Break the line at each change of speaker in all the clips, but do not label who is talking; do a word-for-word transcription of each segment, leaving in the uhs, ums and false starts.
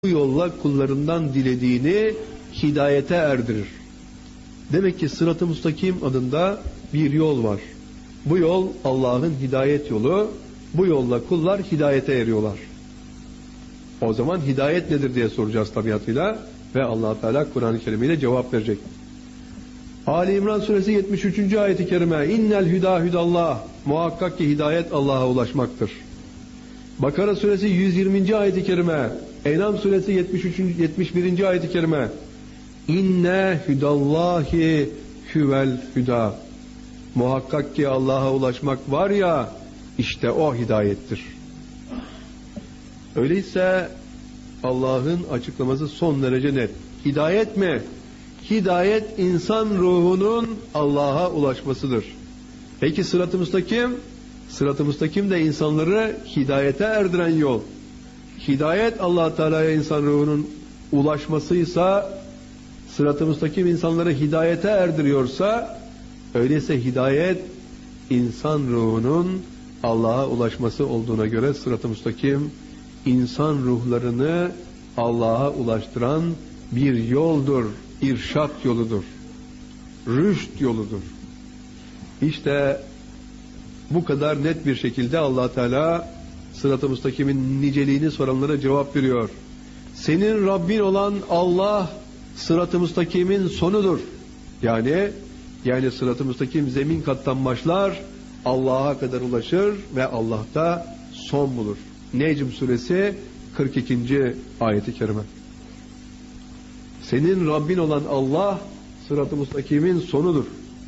bu yolla kullarından dilediğini hidayete erdirir. Demek ki Sırat-ı Müstakim adında bir yol var. Bu yol Allah'ın hidayet yolu. Bu yolla kullar hidayete eriyorlar. O zaman hidayet nedir diye soracağız tabiatıyla ve Allah Teala Kur'an-ı Kerim ile cevap verecek. Ali İmran suresi yetmiş üçüncü ayet-i kerime İnnel hüdâ hüdallah, muhakkak ki hidayet Allah'a ulaşmaktır. Bakara suresi yüz yirminci ayet-i kerime, En'am suresi yetmiş üçüncü yetmiş birinci ayet-i kerime İnne hüdallahi hüvel hüdâ, muhakkak ki Allah'a ulaşmak var ya, işte o hidayettir. Öyleyse Allah'ın açıklaması son derece net. Hidayet mi? Hidayet insan ruhunun Allah'a ulaşmasıdır. Peki Sırat-ı Müstakim? Sırat-ı Müstakim de insanları hidayete erdiren yol. Hidayet Allah Teala'ya insan ruhunun ulaşmasıysa, Sırat-ı Müstakim insanları hidayete erdiriyorsa, öyleyse hidayet insan ruhunun Allah'a ulaşması olduğuna göre Sırat-ı Müstakim insan ruhlarını Allah'a ulaştıran bir yoldur, irşat yoludur, rüşt yoludur. İşte bu kadar net bir şekilde Allah Teala Sırat-ı Müstakim'in niceliğini soranlara cevap veriyor. Senin Rabbin olan Allah Sırat-ı Müstakim'in sonudur. Yani yani Sırat-ı Müstakim zemin kattan başlar, Allah'a kadar ulaşır ve Allah'ta son bulur. Necm suresi kırk ikinci ayet-i kerime. Senin Rabbin olan Allah Sırat-ı Müstakim'in sonudur.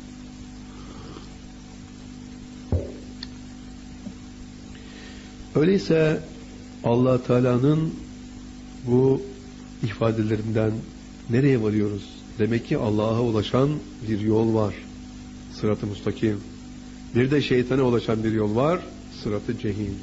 Öyleyse Allah Teala'nın bu ifadelerinden nereye varıyoruz? Demek ki Allah'a ulaşan bir yol var. Sırat-ı Müstakim. Bir de şeytana ulaşan bir yol var. Sırat-ı Cehim.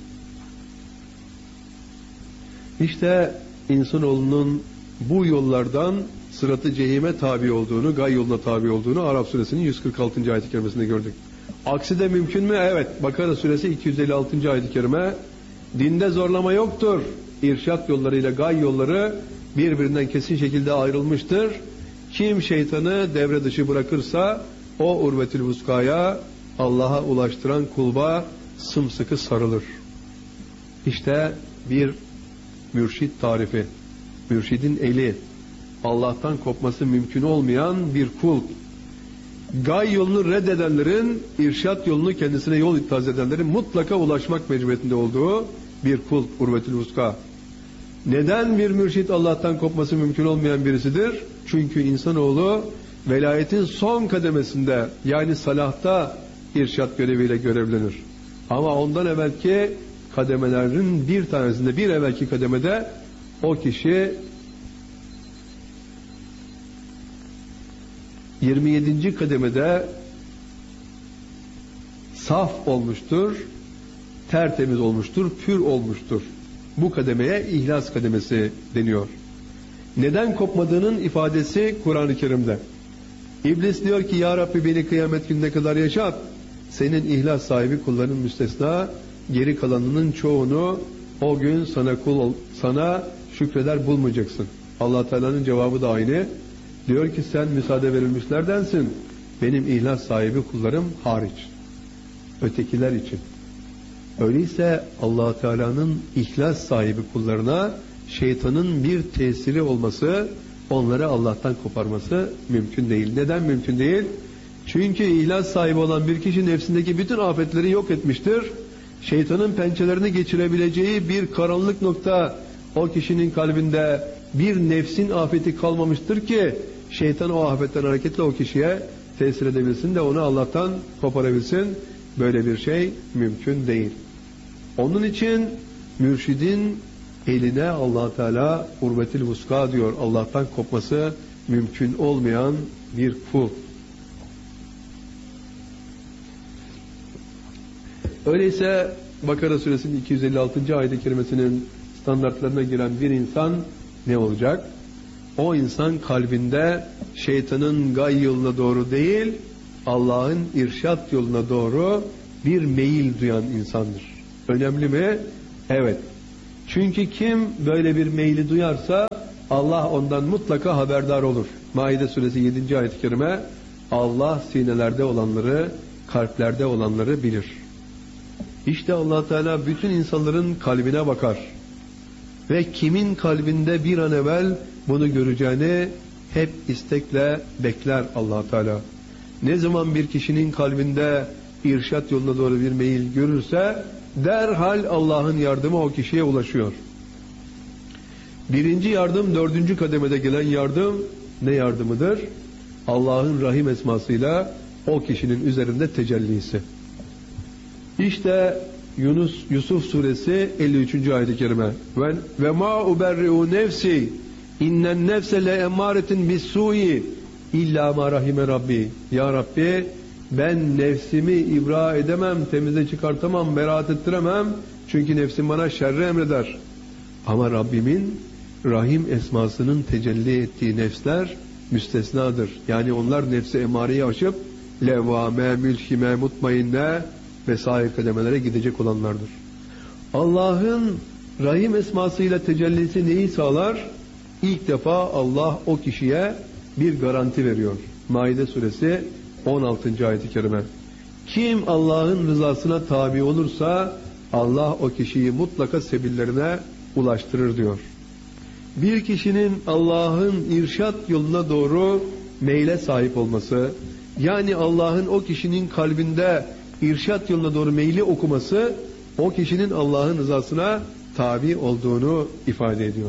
İşte insanoğlunun bu yollardan Sırat-ı Cehim'e tabi olduğunu, gay yoluna tabi olduğunu Araf suresinin yüz kırk altıncı ayet-i kerimesinde gördük. Aksi de mümkün mü? Evet. Bakara suresi iki yüz elli altıncı ayet-i kerime dinde zorlama yoktur. İrşat yollarıyla gay yolları birbirinden kesin şekilde ayrılmıştır. Kim şeytanı devre dışı bırakırsa o urvetül vuskaya, Allah'a ulaştıran kulba sımsıkı sarılır. İşte bir mürşid tarifi. Mürşidin eli, Allah'tan kopması mümkün olmayan bir kul. Gay yolunu reddedenlerin, irşat yolunu kendisine yol ittihaz edenlerin mutlaka ulaşmak mecburiyetinde olduğu bir kul, urvetül vuska. Neden bir mürşid Allah'tan kopması mümkün olmayan birisidir? Çünkü insanoğlu velayetin son kademesinde, yani salahta irşat göreviyle görevlenir. Ama ondan evvelki kademelerin bir tanesinde, bir evvelki kademede o kişi yirmi yedinci kademede saf olmuştur, tertemiz olmuştur, pür olmuştur. Bu kademeye ihlas kademesi deniyor. Neden kopmadığının ifadesi Kur'an-ı Kerim'de. İblis diyor ki ya Rabbi beni kıyamet gününe kadar yaşat. Senin ihlas sahibi kulların müstesna, geri kalanının çoğunu o gün sana kul sana şükreder bulmayacaksın. Allah Teala'nın cevabı da aynı. Diyor ki sen müsaade verilmişlerdensin. Benim ihlas sahibi kullarım hariç. Ötekiler için. Öyleyse Allah Teala'nın ihlas sahibi kullarına şeytanın bir tesiri olması, onları Allah'tan koparması mümkün değil. Neden mümkün değil? Çünkü ihlas sahibi olan bir kişi nefsindeki bütün afetleri yok etmiştir. Şeytanın pençelerini geçirebileceği bir karanlık nokta o kişinin kalbinde, bir nefsin afeti kalmamıştır ki şeytan o afetten hareketle o kişiye tesir edebilsin de onu Allah'tan koparabilsin. Böyle bir şey mümkün değil. Onun için mürşidin eline Allah Teala urvetül vuska diyor. Allah'tan kopması mümkün olmayan bir kul. Öyleyse Bakara suresinin iki yüz elli altıncı ayet-i kerimesinin standartlarına giren bir insan ne olacak? O insan kalbinde şeytanın gay yoluna doğru değil, Allah'ın irşat yoluna doğru bir meyil duyan insandır. Önemli mi? Evet. Çünkü kim böyle bir meyli duyarsa Allah ondan mutlaka haberdar olur. Maide suresi yedinci ayet-i kerime, Allah sinelerde olanları, kalplerde olanları bilir. İşte Allah Teala bütün insanların kalbine bakar. Ve kimin kalbinde bir an evvel bunu göreceğini hep istekle bekler Allah Teala. Ne zaman bir kişinin kalbinde irşat yoluna doğru bir meyil görürse derhal Allah'ın yardımı o kişiye ulaşıyor. Birinci yardım, dördüncü kademede gelen yardım ne yardımıdır? Allah'ın Rahim esmasıyla o kişinin üzerinde tecellisi. İşte Yunus Yusuf suresi elli üçüncü ayet-i kerime. Ve ve ma uberri'u nefsi innen nefse le emaretin bis-su'i illa ma rahime rabbi. Ya Rabbi, ben nefsimi ibra edemem, temize çıkartamam, beraat ettiremem. Çünkü nefsim bana şerri emreder. Ama Rabbimin Rahim esmasının tecelli ettiği nefsler müstesnadır. Yani onlar nefsi emareyi aşıp levvame, mülhime, mutmainne vesaire kademelere gidecek olanlardır. Allah'ın Rahim esmasıyla tecellisi neyi sağlar? İlk defa Allah o kişiye bir garanti veriyor. Maide suresi on altıncı ayet-i kerime. Kim Allah'ın rızasına tabi olursa Allah o kişiyi mutlaka sebillerine ulaştırır diyor. Bir kişinin Allah'ın irşat yoluna doğru meyle sahip olması, yani Allah'ın o kişinin kalbinde irşat yoluna doğru meyli okuması, o kişinin Allah'ın rızasına tabi olduğunu ifade ediyor.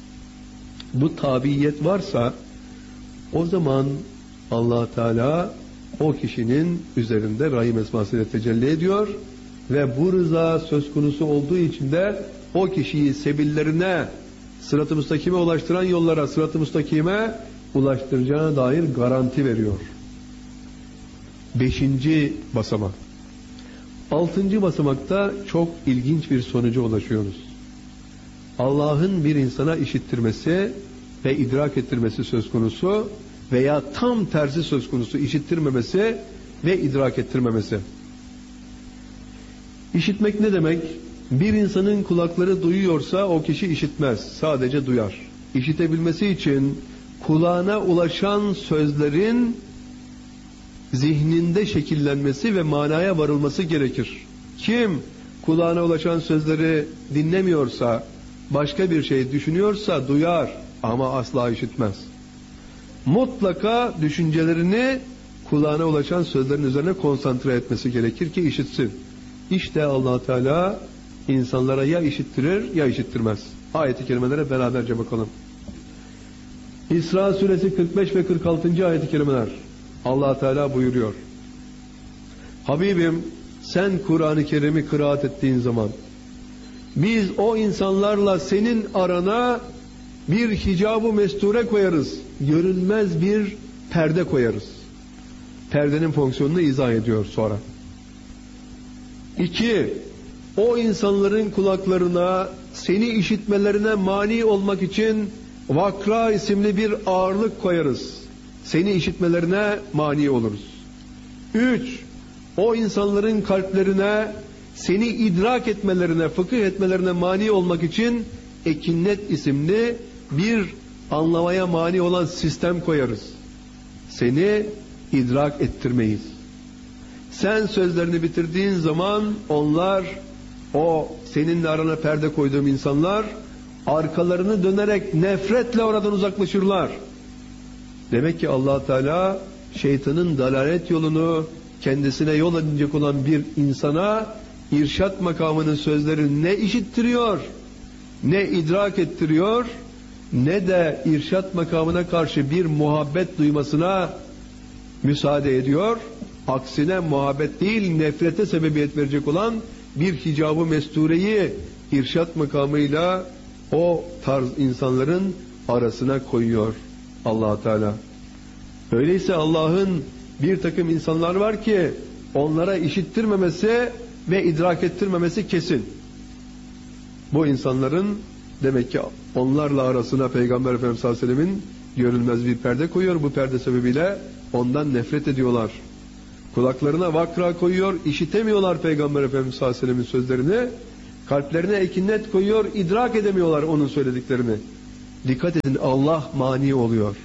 Bu tabiyet varsa o zaman Allah Teala o kişinin üzerinde Rahim esmasıyla tecelli ediyor ve bu rıza söz konusu olduğu için de o kişiyi sebillerine, sırat-ı müstakime ulaştıran yollara, sırat-ı müstakime ulaştıracağına dair garanti veriyor. Beşinci basamak. Altıncı basamakta çok ilginç bir sonuca ulaşıyoruz. Allah'ın bir insana işittirmesi ve idrak ettirmesi söz konusu veya tam tersi söz konusu, işittirmemesi ve idrak ettirmemesi. İşitmek ne demek? Bir insanın kulakları duyuyorsa o kişi işitmez, sadece duyar. İşitebilmesi için kulağına ulaşan sözlerin zihninde şekillenmesi ve manaya varılması gerekir. Kim kulağına ulaşan sözleri dinlemiyorsa, başka bir şey düşünüyorsa duyar ama asla işitmez. Mutlaka düşüncelerini kulağına ulaşan sözlerin üzerine konsantre etmesi gerekir ki işitsin. İşte Allah Teala insanlara ya işittirir ya işittirmez. Ayet-i kerimelere beraberce bakalım. İsra suresi kırk beş ve kırk altıncı ayet-i kerimeler. Allah Teala buyuruyor. Habibim, sen Kur'an-ı Kerim'i kıraat ettiğin zaman biz o insanlarla senin arana bir hicab-ı mesture koyarız. Görünmez bir perde koyarız. Perdenin fonksiyonunu izah ediyor sonra. İki, o insanların kulaklarına seni işitmelerine mani olmak için vakra isimli bir ağırlık koyarız. Seni işitmelerine mani oluruz. Üç, o insanların kalplerine seni idrak etmelerine, fıkıh etmelerine mani olmak için ekinnet isimli bir anlamaya mani olan sistem koyarız. Seni idrak ettirmeyiz. Sen sözlerini bitirdiğin zaman onlar, o seninle arana perde koyduğum insanlar arkalarını dönerek nefretle oradan uzaklaşırlar. Demek ki Allah Teala şeytanın dalalet yolunu kendisine yol edecek olan bir insana irşat makamının sözlerini ne işittiriyor, ne idrak ettiriyor, ne de irşat makamına karşı bir muhabbet duymasına müsaade ediyor. Aksine muhabbet değil, nefrete sebebiyet verecek olan bir hicab-ı mestureyi irşat makamıyla o tarz insanların arasına koyuyor Allah Teala. Öyleyse Allah'ın bir takım insanlar var ki onlara işittirmemesi ve idrak ettirmemesi kesin. Bu insanların demek ki onlarla arasına Peygamber Efendimiz sallallahu aleyhi ve sellemin görülmez bir perde koyuyor. Bu perde sebebiyle ondan nefret ediyorlar. Kulaklarına vakra koyuyor, işitemiyorlar Peygamber Efendimiz sallallahu aleyhi ve sellemin sözlerini Kalplerine ekinnet koyuyor, idrak edemiyorlar onun söylediklerini. Dikkat edin, Allah mani oluyor.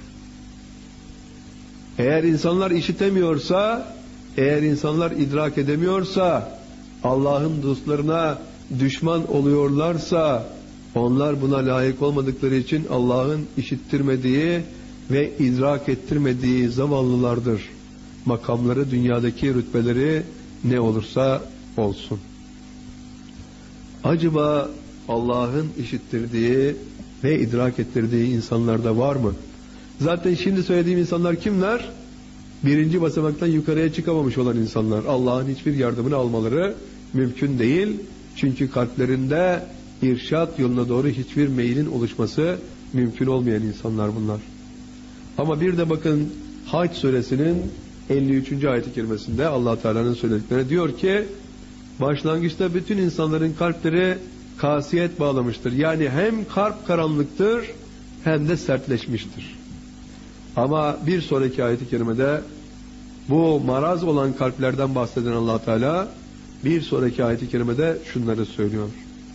Eğer insanlar işitemiyorsa, eğer insanlar idrak edemiyorsa, Allah'ın dostlarına düşman oluyorlarsa, onlar buna layık olmadıkları için Allah'ın işittirmediği ve idrak ettirmediği zavallılardır. Makamları, dünyadaki rütbeleri ne olursa olsun. Acaba Allah'ın işittirdiği ve idrak ettirdiği insanlarda var mı? Zaten şimdi söylediğim insanlar kimler? Birinci basamaktan yukarıya çıkamamış olan insanlar. Allah'ın hiçbir yardımını almaları mümkün değil. Çünkü kalplerinde irşat yoluna doğru hiçbir meylin oluşması mümkün olmayan insanlar bunlar. Ama bir de bakın Hac suresinin elli üçüncü ayet-i kerimesinde Allah Teala'nın söylediklerine diyor ki, başlangıçta bütün insanların kalpleri kasiyet bağlamıştır. Yani hem kalp karanlıktır hem de sertleşmiştir. Ama bir sonraki ayet-i kerimede bu maraz olan kalplerden bahseden Allah Teala bir sonraki ayet-i kerimede şunları söylüyor.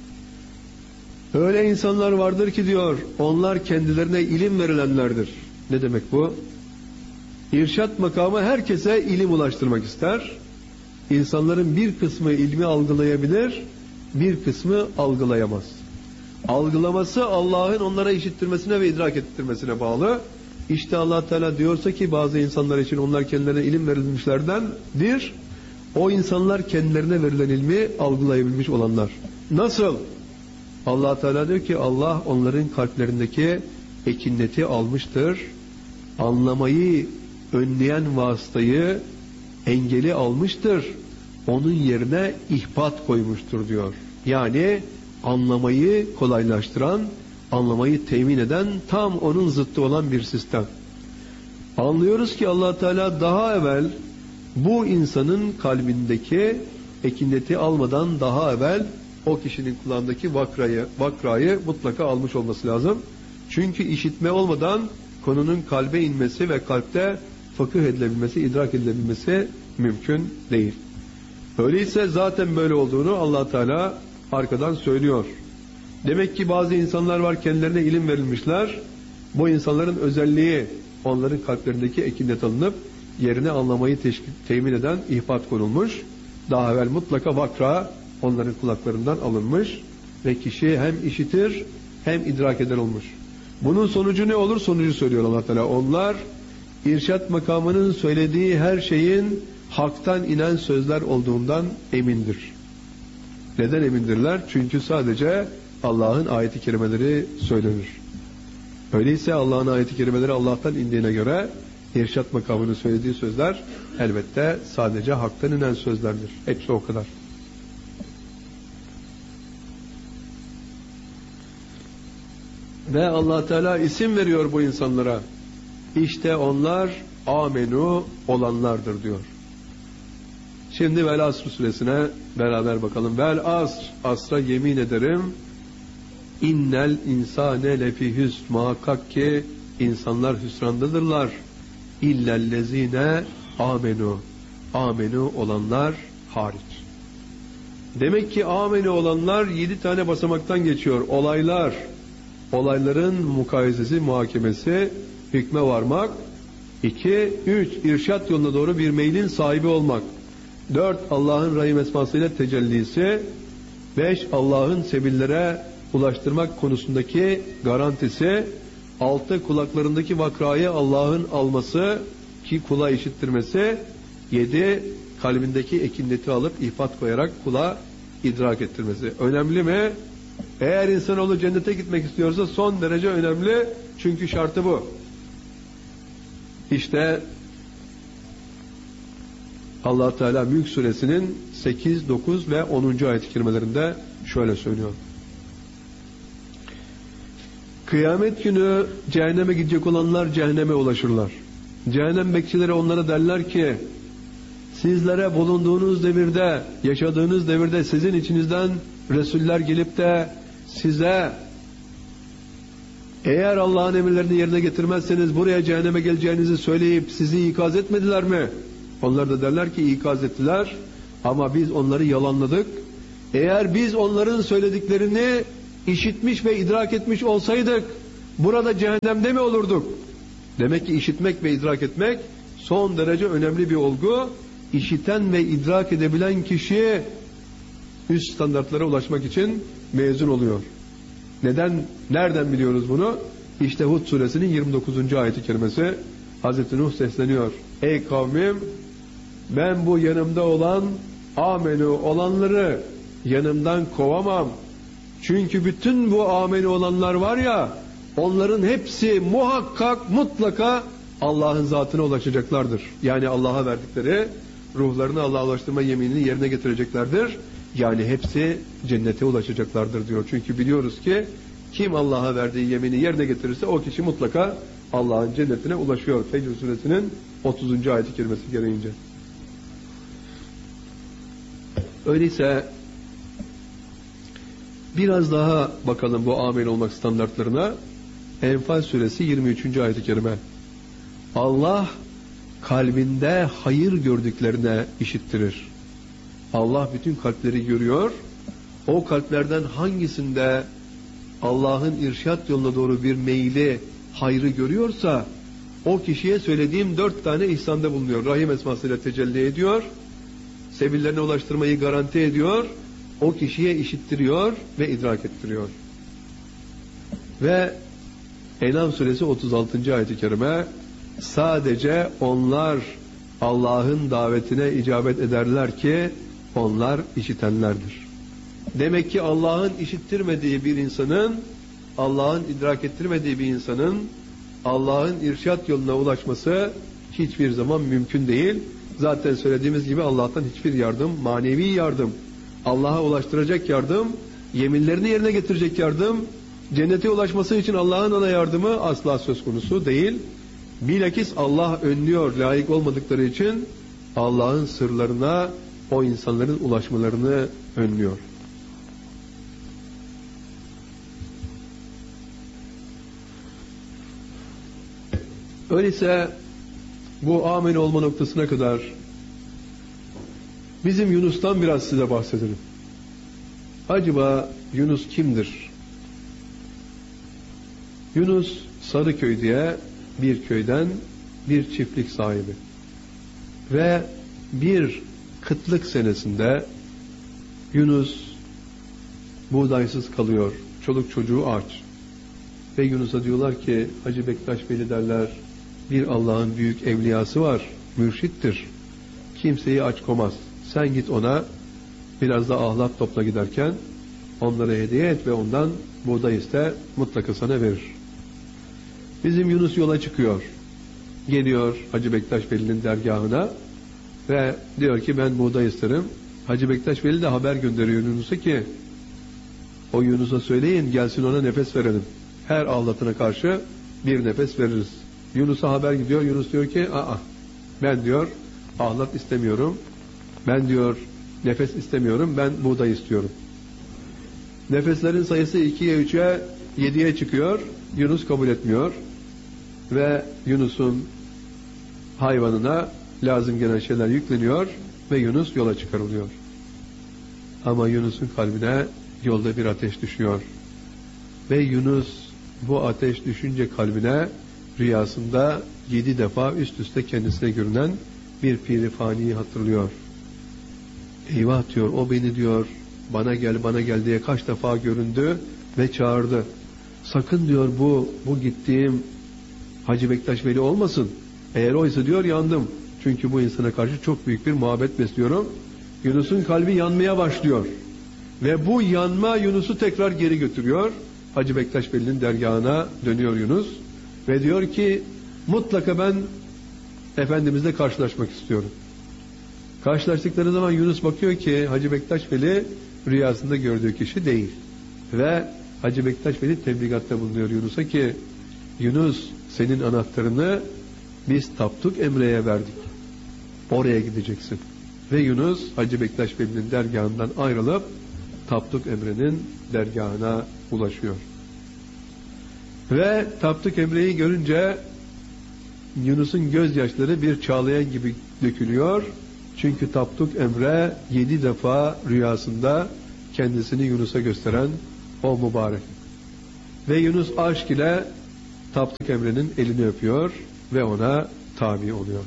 Öyle insanlar vardır ki diyor, onlar kendilerine ilim verilenlerdir. Ne demek bu? İrşat makamı herkese ilim ulaştırmak ister. İnsanların bir kısmı ilmi algılayabilir, bir kısmı algılayamaz. Algılaması Allah'ın onlara işittirmesine ve idrak ettirmesine bağlı. İşte Allah Teala diyorsa ki bazı insanlar için onlar kendilerine ilim verilmişlerdendir. O insanlar kendilerine verilen ilmi algılayabilmiş olanlar. Nasıl? Allah Teala diyor ki Allah onların kalplerindeki ekineti almıştır. Anlamayı önleyen vasıtayı, engeli almıştır. Onun yerine ihbat koymuştur diyor. Yani anlamayı kolaylaştıran, anlamayı temin eden tam onun zıttı olan bir sistem. Anlıyoruz ki Allah Teala daha evvel bu insanın kalbindeki ekineti almadan daha evvel o kişinin kulağındaki vakrayı, vakrayı mutlaka almış olması lazım. Çünkü işitme olmadan konunun kalbe inmesi ve kalpte fıkıh edilebilmesi, idrak edilebilmesi mümkün değil. Öyleyse zaten böyle olduğunu Allah Teala arkadan söylüyor. Demek ki bazı insanlar var, kendilerine ilim verilmişler. Bu insanların özelliği onların kalplerindeki ekinet alınıp yerine anlamayı teşkil, temin eden ihbat konulmuş. Daha evvel mutlaka vakra onların kulaklarından alınmış ve kişi hem işitir hem idrak eder olmuş. Bunun sonucu ne olur? Sonucu söylüyor Allah Teala. Onlar irşat makamının söylediği her şeyin haktan inen sözler olduğundan emindir. Neden emindirler? Çünkü sadece Allah'ın ayet-i kerimeleri söylenir. Öyleyse Allah'ın ayet-i kerimeleri Allah'tan indiğine göre irşat makamının söylediği sözler elbette sadece haktan inen sözlerdir. Hepsi o kadar. Ve Allah Teala isim veriyor bu insanlara. İşte onlar amenu olanlardır diyor. Şimdi Vel Asr suresine beraber bakalım. Vel Asr, asra yemin ederim. İnnel insane lefi hüsn, muhakkak ki insanlar hüsrandadırlar. İllellezine amenu, amenu olanlar hariç. Demek ki amenu olanlar yedi tane basamaktan geçiyor. Olaylar, olayların mukayesesi, muhakemesi, hükme varmak. İki, üç, irşat yoluna doğru bir meylin sahibi olmak. Dört, Allah'ın rahim esmasıyla tecellisi. Beş, Allah'ın sebillere ulaştırmak konusundaki garantisi. Altı, kulaklarındaki vakrayı Allah'ın alması ki kula işittirmesi. Yedi, kalbindeki ekineti alıp ihbat koyarak kula idrak ettirmesi. Önemli mi? Eğer insanoğlu cennete gitmek istiyorsa son derece önemli. Çünkü şartı bu. İşte Allah Teala Mülk suresinin sekiz, dokuz ve onuncu ayet-i kerimelerinde şöyle söylüyor. Kıyamet günü cehenneme gidecek olanlar cehenneme ulaşırlar. Cehennem bekçileri onlara derler ki, sizlere bulunduğunuz devirde, yaşadığınız devirde sizin içinizden Resuller gelip de size eğer Allah'ın emirlerini yerine getirmezseniz buraya cehenneme geleceğinizi söyleyip sizi ikaz etmediler mi? Onlar da derler ki ikaz ettiler ama biz onları yalanladık. Eğer biz onların söylediklerini işitmiş ve idrak etmiş olsaydık burada cehennemde mi olurduk? Demek ki işitmek ve idrak etmek son derece önemli bir olgu. İşiten ve idrak edebilen kişi üst standartlara ulaşmak için mezun oluyor. Neden? Nereden biliyoruz bunu? İşte Hud suresinin yirmi dokuzuncu ayeti kerimesi. Hazreti Nuh sesleniyor. Ey kavmim, ben bu yanımda olan amenu olanları yanımdan kovamam. Çünkü bütün bu amenu olanlar var ya, onların hepsi muhakkak mutlaka Allah'ın zatına ulaşacaklardır. Yani Allah'a verdikleri ruhlarını Allah'a ulaştırma yeminini yerine getireceklerdir. Yani hepsi cennete ulaşacaklardır diyor. Çünkü biliyoruz ki kim Allah'a verdiği yemini yerine getirirse o kişi mutlaka Allah'ın cennetine ulaşıyor. Fecr suresinin otuzuncu ayeti kerimesi gereğince. Öyleyse biraz daha bakalım bu amel olmak standartlarına. Enfal suresi yirmi üçüncü ayeti kerime. Allah kalbinde hayır gördüklerine işittirir. Allah bütün kalpleri görüyor. O kalplerden hangisinde Allah'ın irşat yoluna doğru bir meyli, hayrı görüyorsa o kişiye söylediğim dört tane ihsanda bulunuyor. Rahim esmasıyla tecelli ediyor. Sebillerine ulaştırmayı garanti ediyor. O kişiye işittiriyor ve idrak ettiriyor. Ve En'am suresi otuz altıncı ayet-i kerime, sadece onlar Allah'ın davetine icabet ederler ki onlar işitenlerdir. Demek ki Allah'ın işittirmediği bir insanın, Allah'ın idrak ettirmediği bir insanın Allah'ın irşat yoluna ulaşması hiçbir zaman mümkün değil. Zaten söylediğimiz gibi Allah'tan hiçbir yardım, manevi yardım, Allah'a ulaştıracak yardım, yeminlerini yerine getirecek yardım, cennete ulaşması için Allah'ın ona yardımı asla söz konusu değil. Bilakis Allah önlüyor, layık olmadıkları için Allah'ın sırlarına o insanların ulaşmalarını önlüyor. Öyleyse bu amin olma noktasına kadar bizim Yunus'tan biraz size bahsedelim. Acaba Yunus kimdir? Yunus Sarıköy diye bir köyden bir çiftlik sahibi. Ve bir kıtlık senesinde Yunus buğdaysız kalıyor. Çoluk çocuğu aç. Ve Yunus'a diyorlar ki Hacı Bektaş Veli derler, bir Allah'ın büyük evliyası var, mürşittir. Kimseyi aç komaz. Sen git ona biraz da ahlat topla giderken onlara hediye et ve ondan buğday iste, mutlaka sana verir. Bizim Yunus yola çıkıyor. Geliyor Hacı Bektaş Veli'nin dergahına ve diyor ki ben buğday isterim. Hacı Bektaş Veli de haber gönderiyor Yunus'a ki o Yunus'a söyleyin gelsin ona nefes verelim. Her ahlatına karşı bir nefes veririz. Yunus'a haber gidiyor. Yunus diyor ki aa ben diyor ahlat istemiyorum. Ben diyor nefes istemiyorum. Ben buğday istiyorum. Nefeslerin sayısı ikiye, üçe, yediye çıkıyor. Yunus kabul etmiyor. Ve Yunus'un hayvanına lazım gelen şeyler yükleniyor ve Yunus yola çıkarılıyor. Ama Yunus'un kalbine yolda bir ateş düşüyor. Ve Yunus bu ateş düşünce kalbine rüyasında yedi defa üst üste kendisine görünen bir piri faniyi hatırlıyor. Eyvah diyor, o beni diyor bana gel bana gel diye kaç defa göründü ve çağırdı. Sakın diyor bu bu gittiğim Hacı Bektaş Veli olmasın. Eğer oysa diyor yandım. Çünkü bu insana karşı çok büyük bir muhabbet besliyorum. Yunus'un kalbi yanmaya başlıyor. Ve bu yanma Yunus'u tekrar geri götürüyor. Hacı Bektaş Veli'nin dergahına dönüyor Yunus. Ve diyor ki mutlaka ben Efendimizle karşılaşmak istiyorum. Karşılaştıkları zaman Yunus bakıyor ki Hacı Bektaş Veli rüyasında gördüğü kişi değil. Ve Hacı Bektaş Veli tebligatta bulunuyor Yunus'a ki Yunus senin anahtarını biz Tapduk Emre'ye verdik. Oraya gideceksin. Ve Yunus Hacı Bektaş Veli'nin dergahından ayrılıp Tapduk Emre'nin dergahına ulaşıyor. Ve Tapduk Emre'yi görünce Yunus'un gözyaşları bir çağlayan gibi dökülüyor. Çünkü Tapduk Emre yedi defa rüyasında kendisini Yunus'a gösteren o mübarek. Ve Yunus aşk ile Tapduk Emre'nin elini öpüyor ve ona tabi oluyor.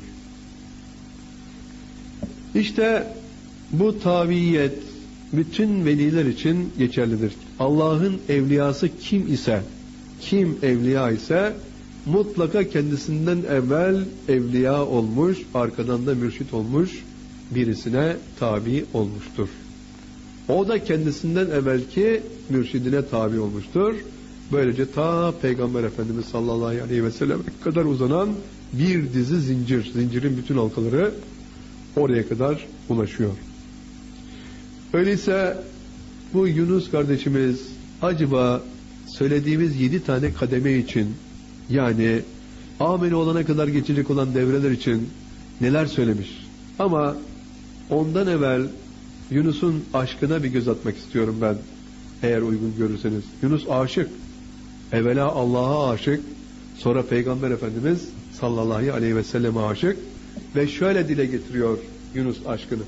İşte bu tabiyet bütün veliler için geçerlidir. Allah'ın evliyası kim ise, kim evliya ise mutlaka kendisinden evvel evliya olmuş, arkadan da mürşit olmuş birisine tabi olmuştur. O da kendisinden evvelki mürşidine tabi olmuştur. Böylece ta Peygamber Efendimiz sallallahu aleyhi ve sellem kadar uzanan bir dizi zincir, zincirin bütün halkaları oraya kadar ulaşıyor. Öyleyse bu Yunus kardeşimiz acaba söylediğimiz yedi tane kademe için, yani ameli olana kadar geçecek olan devreler için neler söylemiş? Ama ondan evvel Yunus'un aşkına bir göz atmak istiyorum ben, eğer uygun görürseniz. Yunus aşık. Evvela Allah'a aşık, sonra Peygamber Efendimiz sallallahu aleyhi ve selleme aşık ve şöyle dile getiriyor Yunus aşkını.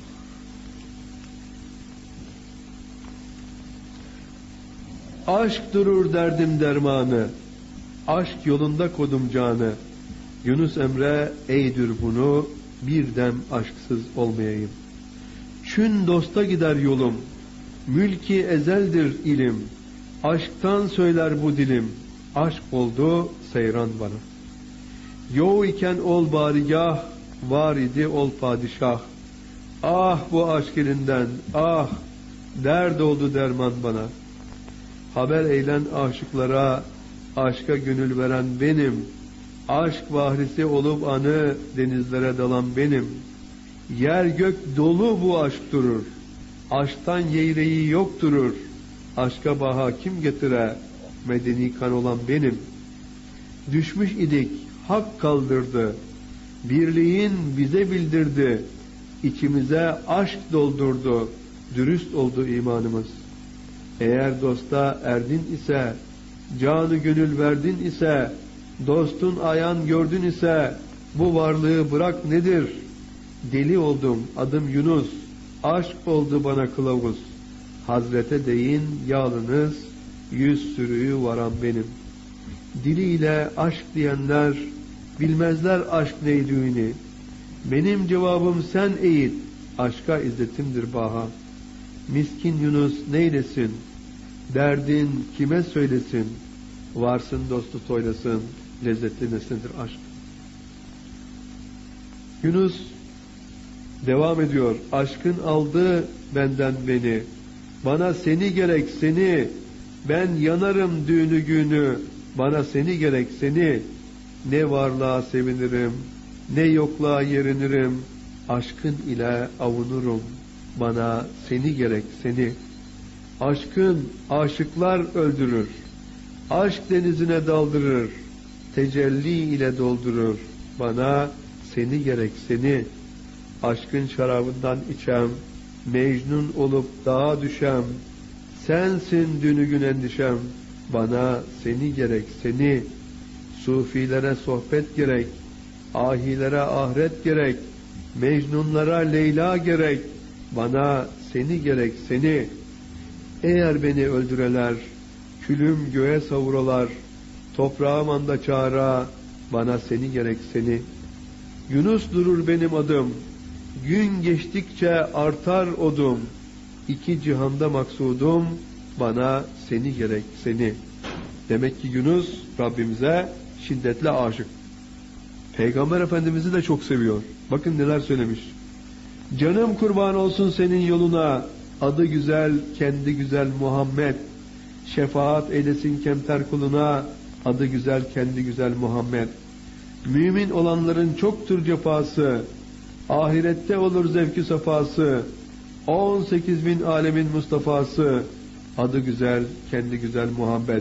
Aşk durur derdim dermanı, aşk yolunda kodum canı. Yunus Emre eydir bunu, bir dem aşksız olmayayım. Çün dosta gider yolum, mülki ezeldir ilim. Aşktan söyler bu dilim, aşk oldu seyran bana. Yo iken ol barigah, var idi ol padişah. Ah bu aşk elinden, ah dert oldu derman bana. Haber eylen aşıklara, aşka gönül veren benim. Aşk bahrisi olup anı denizlere dalan benim. Yer gök dolu bu aşk durur, aşktan yeyreği yok durur. Aşka baha kim getire, medeni kan olan benim. Düşmüş idik, hak kaldırdı, birliğin bize bildirdi. İçimize aşk doldurdu, dürüst oldu imanımız. Eğer dosta erdin ise, canı gönül verdin ise, dostun ayan gördün ise, bu varlığı bırak nedir? Deli oldum, adım Yunus, aşk oldu bana kılavuz. Hazrete değin yalınız, yüz sürüyü varan benim. Diliyle aşk diyenler, bilmezler aşk neydiğini. Benim cevabım sen eğit, aşka izzetimdir baha. Miskin Yunus neylesin, derdin kime söylesin, varsın dostu toylasın, lezzetli nesnedir aşk. Yunus devam ediyor, aşkın aldı benden beni, bana seni gerek seni, ben yanarım düğünü günü, bana seni gerek seni, ne varlığa sevinirim, ne yokluğa yerinirim, aşkın ile avunurum, bana seni gerek seni. Aşkın aşıklar öldürür, aşk denizine daldırır, tecelli ile doldurur, bana seni gerek seni. Aşkın şarabından içem, Mecnun olup dağa düşem, sensin dünü gün endişem, bana seni gerek seni. Sufilere sohbet gerek, ahilere ahiret gerek, Mecnunlara Leyla gerek, bana seni gerek seni. Eğer beni öldüreler, külüm göğe savuralar, toprağım anda çağıra, bana seni gerek seni. Yunus durur benim adım, gün geçtikçe artar odum, iki cihanda maksudum, bana seni gerek seni. Demek ki Yunus Rabbimize şiddetle aşık. Peygamber Efendimiz'i de çok seviyor. Bakın neler söylemiş. Canım kurban olsun senin yoluna, adı güzel, kendi güzel Muhammed. Şefaat eylesin kemter kuluna, adı güzel, kendi güzel Muhammed. Mümin olanların çoktur cefası, ahirette olur zevki safası. On sekiz bin alemin Mustafa'sı, adı güzel, kendi güzel Muhammed.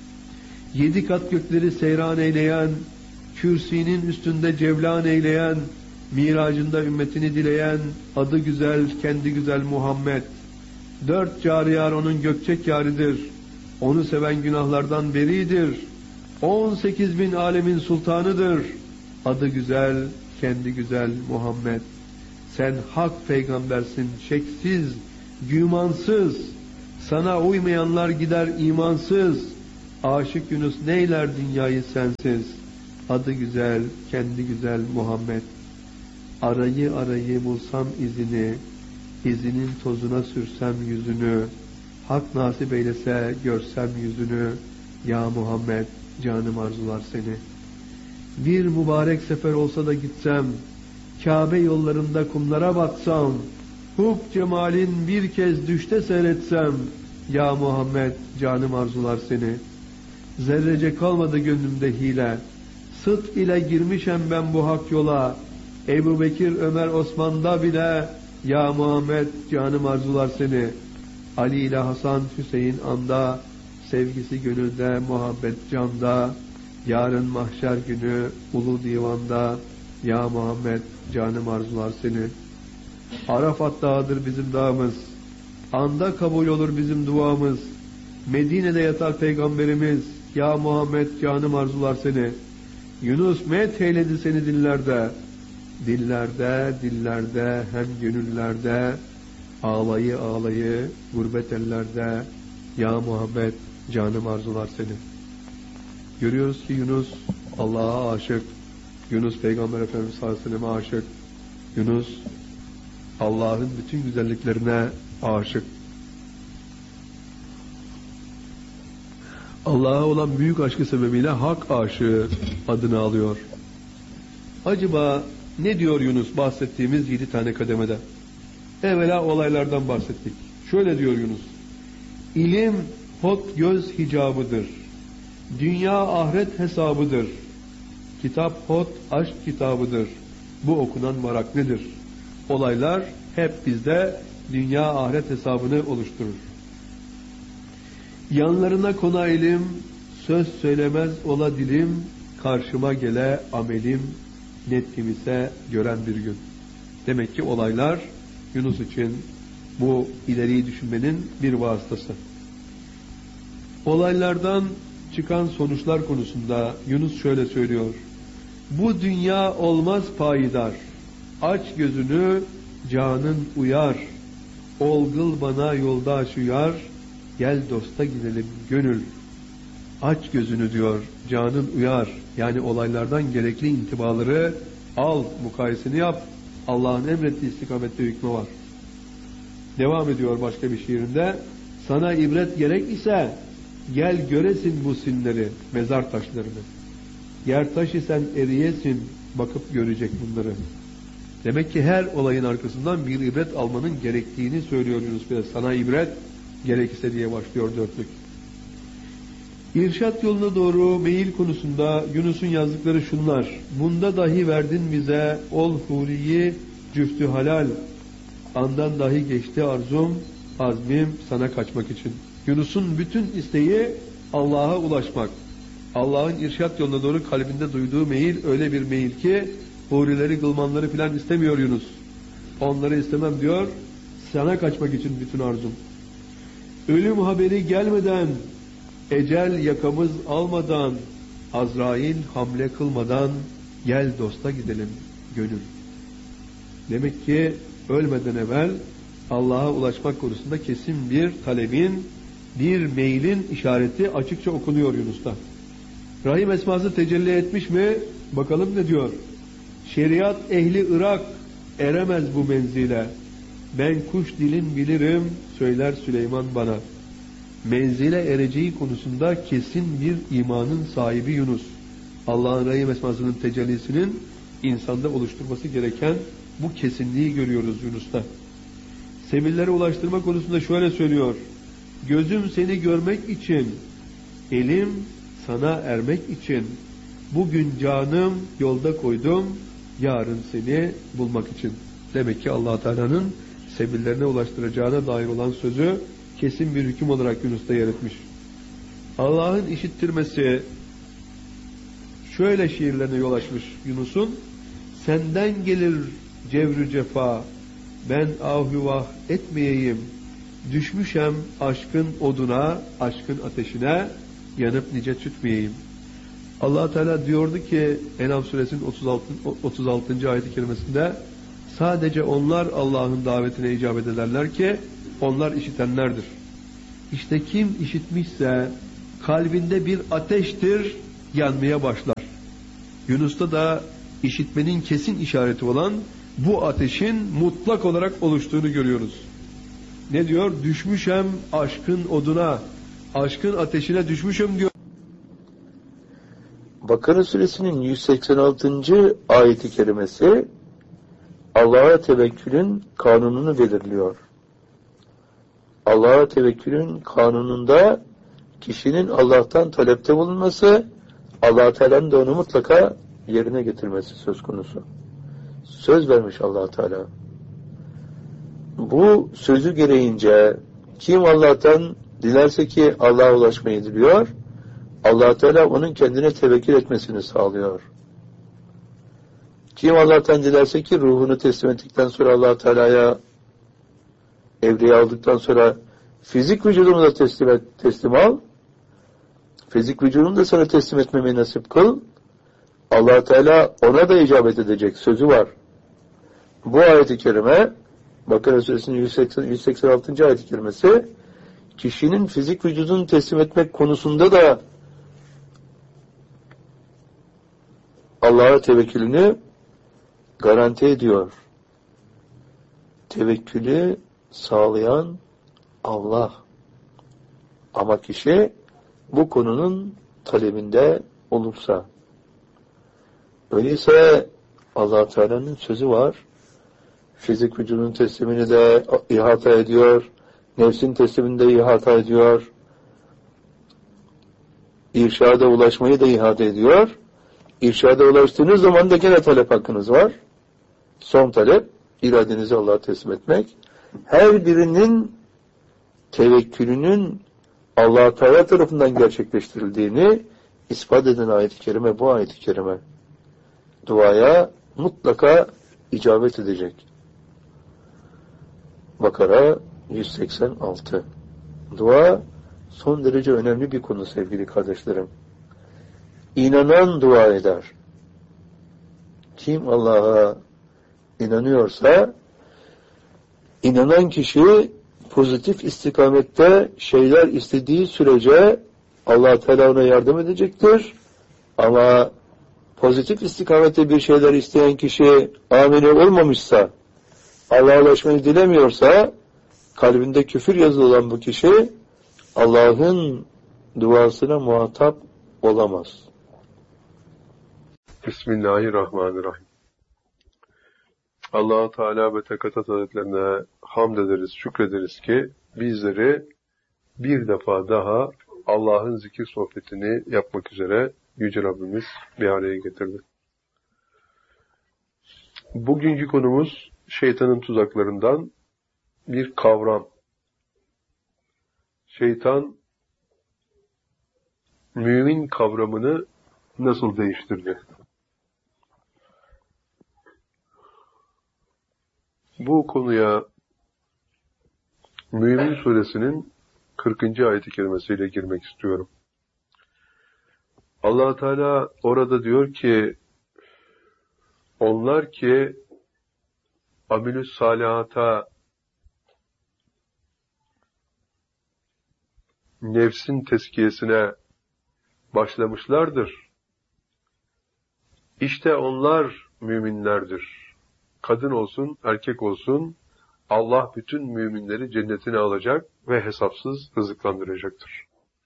Yedi kat gökleri seyran eyleyen, kürsinin üstünde cevlan eyleyen, miracında ümmetini dileyen, adı güzel, kendi güzel Muhammed. Dört cariyar onun gökçek yaridir, onu seven günahlardan beridir. On sekiz bin alemin sultanıdır, adı güzel, kendi güzel Muhammed. Sen hak peygambersin şeksiz, gümansız, sana uymayanlar gider imansız. Aşık Yunus neyler dünyayı sensiz. Adı güzel, kendi güzel Muhammed. Arayı arayı bulsam izini, izinin tozuna sürsem yüzünü, hak nasip eylese görsem yüzünü, ya Muhammed canım arzular seni. Bir mübarek sefer olsa da gitsem, Kabe yollarında kumlara batsam, hub cemalin bir kez düşte seyretsem, ya Muhammed canım arzular seni. Zerrece kalmadı gönlümde hile, sıdk ile girmişem ben bu hak yola, Ebu Bekir, Ömer, Osman'da bile, ya Muhammed canım arzular seni. Ali ile Hasan, Hüseyin anda, sevgisi gönülde, muhabbet canda, yarın mahşer günü ulu divanda, ya Muhammed canım arzular seni. Arafat dağıdır bizim dağımız, anda kabul olur bizim duamız, Medine'de yatar peygamberimiz, ya Muhammed canım arzular seni. Yunus met eyledi seni dillerde, dillerde, dillerde, hem gönüllerde, ağlayı ağlayı, gurbet ellerde, ya Muhammed canım arzular seni. Görüyoruz ki Yunus Allah'a aşık, Yunus Peygamber Efendimiz sallallahu aleyhi ve sellem'e aşık, Yunus Allah'ın bütün güzelliklerine aşık. Allah'a olan büyük aşkı sebebiyle hak aşığı adını alıyor. Acaba ne diyor Yunus bahsettiğimiz yedi tane kademede? Evvela olaylardan bahsettik. Şöyle diyor Yunus: İlim hot göz hicabıdır. Dünya ahiret hesabıdır. Kitap hot aşk kitabıdır. Bu okunan marak nedir? Olaylar hep bizde dünya ahiret hesabını oluşturur. Yanlarına kona ilim, söz söylemez ola dilim, karşıma gele amelim, nettim ise gören bir gün. Demek ki olaylar Yunus için bu ileriyi düşünmenin bir vasıtası. Olaylardan çıkan sonuçlar konusunda Yunus şöyle söylüyor: bu dünya olmaz payidar, aç gözünü canın uyar, olgul bana yoldaş uyar, gel dosta gidelim gönül. Aç gözünü diyor, canın uyar. Yani olaylardan gerekli intibaları al, mukayesini yap. Allah'ın emrettiği istikamette hükmü var. Devam ediyor başka bir şiirinde: sana ibret gerek ise gel göresin bu sinleri, mezar taşlarını. Yer taş isen eriyesin, bakıp görecek bunları. Demek ki her olayın arkasından bir ibret almanın gerektiğini söylüyor Yunus Bey. Sana ibret gerekirse diye başlıyor dörtlük. İrşad yoluna doğru meyil konusunda Yunus'un yazdıkları şunlar: bunda dahi verdin bize ol huriyi cüftü halal, andan dahi geçti arzum, azmim sana kaçmak için. Yunus'un bütün isteği Allah'a ulaşmak. Allah'ın irşad yoluna doğru kalbinde duyduğu meyil öyle bir meyil ki hurileri, gılmanları filan istemiyor Yunus. Onları istemem diyor, sana kaçmak için bütün arzum. Ölüm haberi gelmeden, ecel yakamız almadan, Azrail hamle kılmadan, gel dosta gidelim gönül. Demek ki ölmeden evvel Allah'a ulaşmak konusunda kesin bir talebin, bir meylin işareti açıkça okunuyor Yunus'ta. Rahim esması tecelli etmiş mi? Bakalım ne diyor? Şeriat ehli Irak eremez bu menzile. Ben kuş dilin bilirim, söyler Süleyman bana. Menzile ereceği konusunda kesin bir imanın sahibi Yunus. Allah'ın Rahim esmasının tecellisinin insanda oluşturması gereken bu kesinliği görüyoruz Yunus'ta. Sebillere ulaştırma konusunda şöyle söylüyor: gözüm seni görmek için, elim sana ermek için, bugün canım yolda koydum, yarın seni bulmak için. Demek ki Allah Teala'nın sebillerine ulaştıracağına dair olan sözü kesin bir hüküm olarak Yunus'ta yer etmiş. Allah'ın işittirmesi şöyle şiirlerine yol açmış Yunus'un: senden gelir cevrü cefa, ben ahüvah etmeyeyim, düşmüşem aşkın oduna, aşkın ateşine, yanıp nice tütmeyeyim. Allah Teala diyordu ki En'am suresinin otuz altıncı ayet-i kerimesinde: Sadece onlar Allah'ın davetine icabet ederler ki onlar işitenlerdir. İşte kim işitmişse kalbinde bir ateştir, yanmaya başlar. Yunus'ta da işitmenin kesin işareti olan bu ateşin mutlak olarak oluştuğunu görüyoruz. Ne diyor? Düşmüşem aşkın oduna, aşkın ateşine düşmüşüm diyor.
Bakara suresinin yüz seksen altıncı ayeti kerimesi Allah'a tevekkülün kanununu belirliyor. Allah'a tevekkülün kanununda kişinin Allah'tan talepte bulunması, Allah-u Teala'nın da onu mutlaka yerine getirmesi söz konusu. Söz vermiş Allah-u Teala. Bu sözü gereğince kim Allah'tan dilerse ki Allah'a ulaşmayı diliyor, Allah-u Teala onun kendine tevekkül etmesini sağlıyor. Kim Allah'tan dilerse ki ruhunu teslim ettikten sonra Allah-u Teala'ya evliya aldıktan sonra fizik vücudunu da teslim et, teslim al. Fizik vücudunu da sana teslim etmemeyi nasip kıl. Allah Teala ona da icabet edecek sözü var. Bu ayet-i kerime Bakara suresinin yüz seksen, yüz seksen altıncı ayet-i kerimesi kişinin fizik vücudunu teslim etmek konusunda da Allah'a tevekkülünü garanti ediyor. Tevekkülü sağlayan Allah. Ama kişi bu konunun talebinde olursa, öyleyse Allah Teala'nın sözü var. Fizik vücudun teslimini de ihata ediyor. Nefsin teslimini de ihata ediyor. İrşada ulaşmayı da ihata ediyor. İrşada ulaştığınız zaman da gene talep hakkınız var. Son talep, iradenizi Allah'a teslim etmek. Her birinin tevekkülünün Allah Teala tarafından gerçekleştirildiğini ispat eden ayet-i kerime bu ayet-i kerime. Duaya mutlaka icabet edecek. Bakara yüz seksen altı. Dua son derece önemli bir konu sevgili kardeşlerim. İnanan dua eder. Kim Allah'a inanıyorsa, inanan kişi pozitif istikamette şeyler istediği sürece Allah Teala ona yardım edecektir. Ama pozitif istikamette bir şeyler isteyen kişi amine olmamışsa, Allah'a ulaşmayı dilemiyorsa, kalbinde küfür yazılı olan bu kişi Allah'ın duasına muhatap olamaz.
Bismillahirrahmanirrahim. Allah-u Teala ve Tekaddes Hazretlerine hamd ederiz, şükrederiz ki bizleri bir defa daha Allah'ın zikir sohbetini yapmak üzere Yüce Rabbimiz bir araya getirdi. Bugünkü konumuz şeytanın tuzaklarından bir kavram. Şeytan mümin kavramını nasıl değiştirdi? Bu konuya Mümin Suresinin kırkıncı ayet-i kerimesiyle girmek istiyorum. Allah Teala orada diyor ki, onlar ki amilüs salihata, nefsin tezkiyesine başlamışlardır. İşte onlar müminlerdir. Kadın olsun, erkek olsun, Allah bütün müminleri cennetine alacak ve hesapsız rızıklandıracaktır.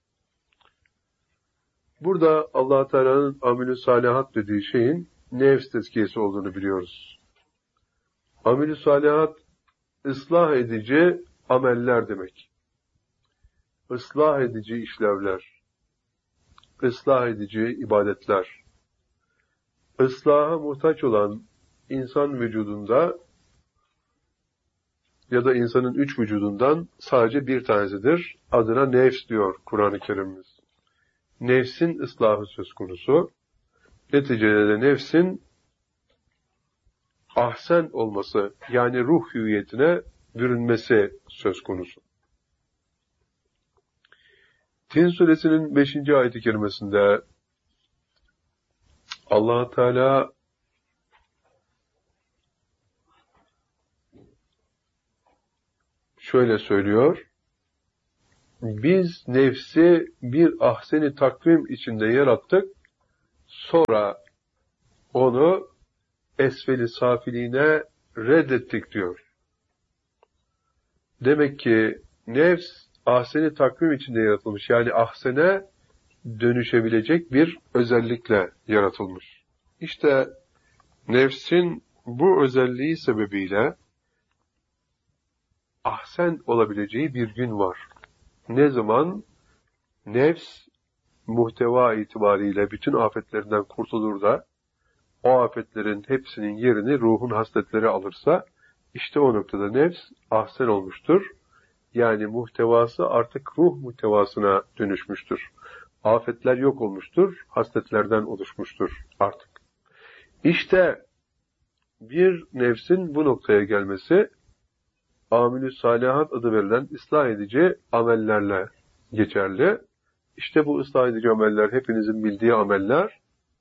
Burada Allah Teala'nın amilü salihat dediği şeyin nefs tezkiyesi olduğunu biliyoruz. Amilü salihat, ıslah edici ameller demek. Islah edici işlevler, ıslah edici ibadetler. Islaha muhtaç olan insan vücudunda ya da insanın üç vücudundan sadece bir tanesidir. Adına nefs diyor Kur'an-ı Kerim'imiz. Nefsin ıslahı söz konusu. Neticede nefsin ahsen olması, yani ruh hüviyetine bürünmesi söz konusu. Tin suresinin beşinci ayet-i kerimesinde Allah Teala şöyle söylüyor. Biz nefsi bir ahseni takvim içinde yarattık. Sonra onu esfeli safiliğine reddettik diyor. Demek ki nefs ahseni takvim içinde yaratılmış. Yani ahsene dönüşebilecek bir özellikle yaratılmış. İşte nefsin bu özelliği sebebiyle ahsen olabileceği bir gün var. Ne zaman nefs muhteva itibariyle bütün afetlerinden kurtulur da o afetlerin hepsinin yerini ruhun hasletleri alırsa işte o noktada nefs ahsen olmuştur. Yani muhtevası artık ruh muhtevasına dönüşmüştür. Afetler yok olmuştur, hasletlerden oluşmuştur artık. İşte bir nefsin bu noktaya gelmesi amilü salihat adı verilen ıslah edici amellerle geçerli. İşte bu ıslah edici ameller hepinizin bildiği ameller.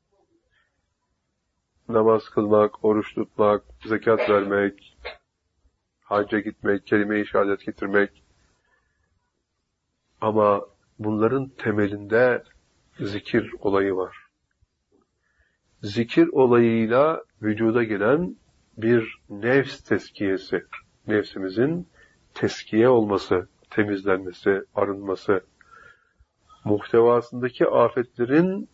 Namaz kılmak, oruç tutmak, zekat vermek, hacca gitmek, kelime-i şehadet getirmek. Ama bunların temelinde zikir olayı var. Zikir olayıyla vücuda gelen bir nefs teskiyesi, nefsimizin teskiye olması, temizlenmesi, arınması, muhtevasındaki afetlerin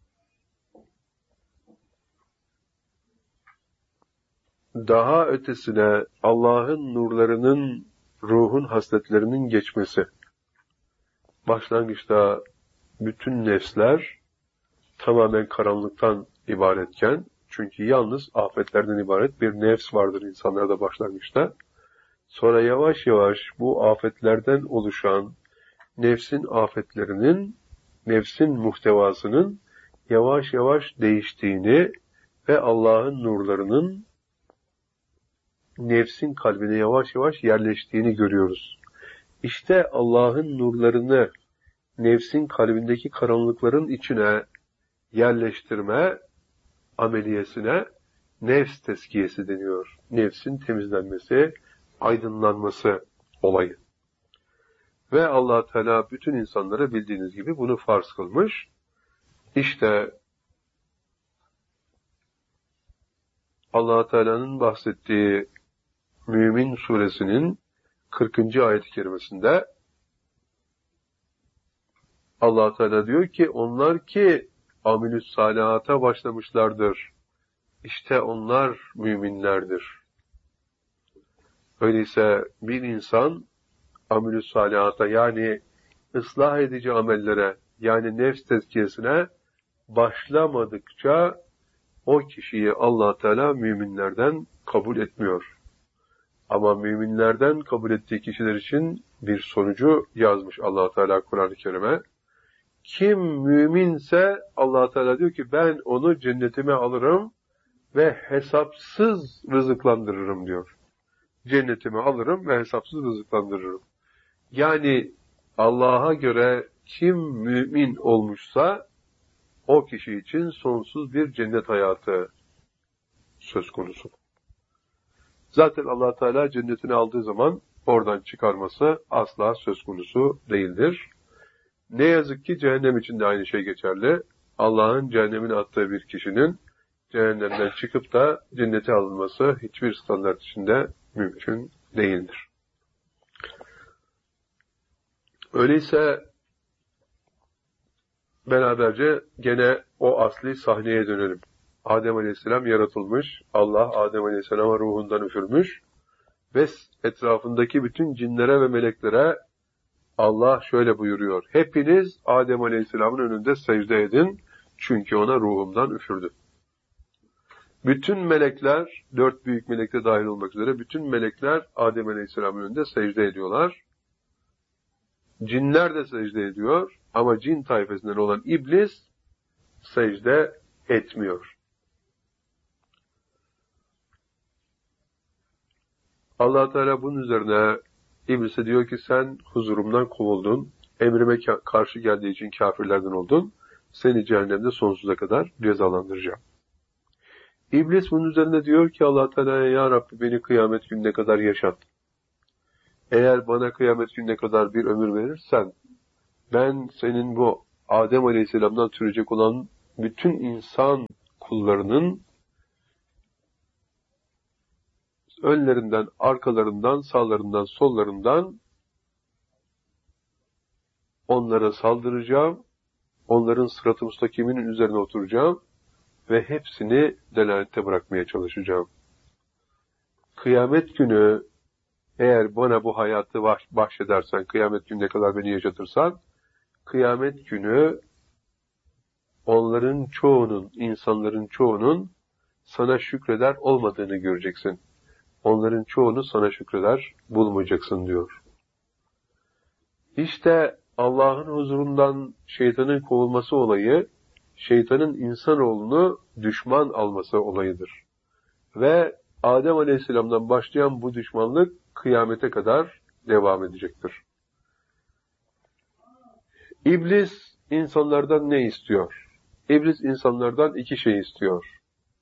daha ötesine Allah'ın nurlarının, ruhun hasletlerinin geçmesi. Başlangıçta bütün nefsler tamamen karanlıktan ibaretken, çünkü yalnız afetlerden ibaret bir nefs vardır insanlarda başlangıçta. Sonra yavaş yavaş bu afetlerden oluşan nefsin afetlerinin, nefsin muhtevasının yavaş yavaş değiştiğini ve Allah'ın nurlarının nefsin kalbine yavaş yavaş yerleştiğini görüyoruz. İşte Allah'ın nurlarını nefsin kalbindeki karanlıkların içine yerleştirme ameliyesine nefs teskiyesi deniyor. Nefsin temizlenmesi, aydınlanması olayı. Ve Allah Teala bütün insanlara bildiğiniz gibi bunu farz kılmış. İşte Allah Teala'nın bahsettiği Mümin suresinin kırkıncı ayet-i kerimesinde Allah Teala diyor ki onlar ki amilü salihata başlamışlardır. İşte onlar müminlerdir. Öyleyse bir insan amilü salihata yani ıslah edici amellere yani nefs tezkiyesine başlamadıkça o kişiyi Allah Teala müminlerden kabul etmiyor. Ama müminlerden kabul ettiği kişiler için bir sonucu yazmış Allah Teala Kur'an-ı Kerim'e. Kim müminse Allah Teala diyor ki ben onu cennetime alırım ve hesapsız rızıklandırırım diyor. Cennetime alırım ve hesapsız rızıklandırırım. Yani Allah'a göre kim mümin olmuşsa o kişi için sonsuz bir cennet hayatı söz konusu. Zaten Allah Teala cennetini aldığı zaman oradan çıkarması asla söz konusu değildir. Ne yazık ki cehennem için de aynı şey geçerli. Allah'ın cehennemine attığı bir kişinin cehennemden çıkıp da cennete alınması hiçbir standart içinde mümkün değildir. Öyleyse beraberce gene o asli sahneye dönelim. Adem Aleyhisselam yaratılmış, Allah Adem Aleyhisselam'a ruhundan üfürmüş ve etrafındaki bütün cinlere ve meleklere Allah şöyle buyuruyor. Hepiniz Adem Aleyhisselam'ın önünde secde edin çünkü ona ruhumdan üfürdüm. Bütün melekler, dört büyük melekte dahil olmak üzere bütün melekler Adem Aleyhisselam'ın önünde secde ediyorlar. Cinler de secde ediyor ama cin tayfasından olan iblis secde etmiyor. Allah Teala bunun üzerine İblis'e diyor ki sen huzurumdan kovuldun, emrime karşı geldiği için kafirlerden oldun, seni cehennemde sonsuza kadar cezalandıracağım. İblis bunun üzerine diyor ki Allah Teala'ya ya Rabbi beni kıyamet gününe kadar yaşat. eğer bana kıyamet gününe kadar bir ömür verirsen, ben senin bu Adem Aleyhisselam'dan türecek olan bütün insan kullarının önlerinden, arkalarından, sağlarından, sollarından onlara saldıracağım, onların sırat-ı müstakiminin üzerine oturacağım ve hepsini delalette bırakmaya çalışacağım. Kıyamet günü eğer bana bu hayatı bahşedersen, kıyamet gününe kadar beni yaşatırsan, kıyamet günü onların çoğunun, insanların çoğunun sana şükreder olmadığını göreceksin. Onların çoğunu sana şükreder bulmayacaksın diyor. İşte Allah'ın huzurundan şeytanın kovulması olayı, şeytanın insanoğlunu düşman alması olayıdır. Ve Adem Aleyhisselam'dan başlayan bu düşmanlık kıyamete kadar devam edecektir. İblis insanlardan ne istiyor? İblis insanlardan iki şey istiyor.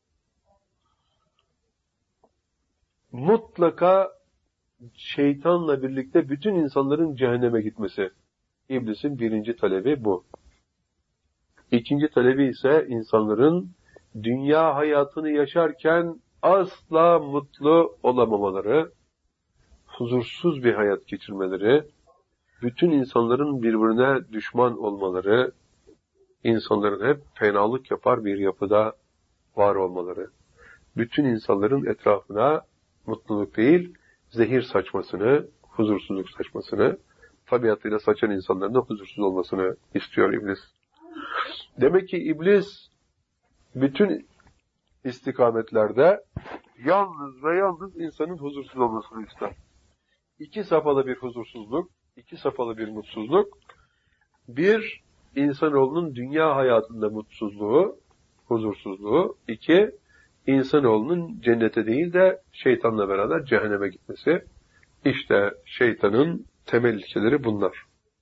Mutlaka şeytanla birlikte bütün insanların cehenneme gitmesi. İblisin birinci talebi bu. İkinci talebi ise insanların dünya hayatını yaşarken asla mutlu olamamaları, huzursuz bir hayat geçirmeleri, bütün insanların birbirine düşman olmaları, insanların hep fenalık yapar bir yapıda var olmaları, bütün insanların etrafına mutluluk değil, zehir saçmasını, huzursuzluk saçmasını, tabiatıyla saçan insanların da huzursuz olmasını istiyor İblis. Demek ki İblis bütün istikametlerde yalnız ve yalnız insanın huzursuz olmasını ister. İki safhalı bir huzursuzluk, iki safhalı bir mutsuzluk, bir insanoğlunun dünya hayatında mutsuzluğu, huzursuzluğu, iki insanoğlunun cennete değil de şeytanla beraber cehenneme gitmesi. İşte şeytanın temel ilkeleri bunlar.